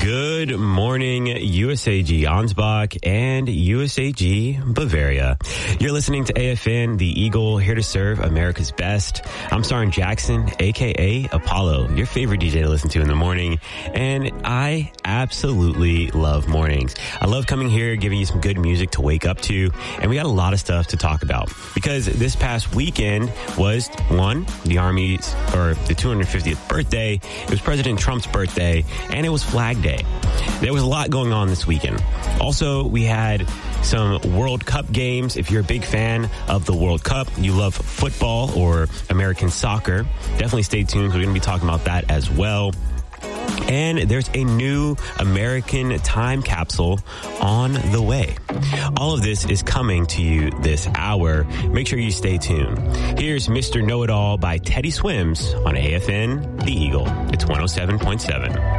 Good morning, USAG Ansbach and USAG Bavaria. You're listening to AFN, the Eagle, here to serve America's best. I'm Sarin Jackson, a.k.a. Apollo, your favorite DJ to listen to in the morning. And I absolutely love mornings. I love coming here, giving you some good music to wake up to. And we got a lot of stuff to talk about because this past weekend was, the Army's, or the 250th birthday. It was President Trump's birthday, and it was Flag Day. There was a lot going on this weekend. Also, we had some World Cup games. If you're a big fan of the World Cup, you love football or American soccer, definitely stay tuned. We're going to be talking about that as well. And there's a new American time capsule on the way. All of this is coming to you this hour. Make sure you stay tuned. Here's Mr. Know-It-All by Teddy Swims on AFN, The Eagle. It's 107.7.